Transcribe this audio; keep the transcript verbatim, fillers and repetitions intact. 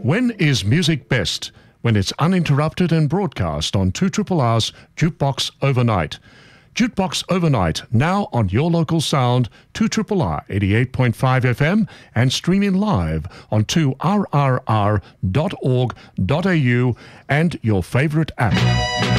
When is music best? When it's uninterrupted and broadcast on two R R R's Jukebox Overnight. Jukebox Overnight, now on your local sound, two R R R eighty-eight point five F M, and streaming live on two R R R dot org dot A U and your favorite app.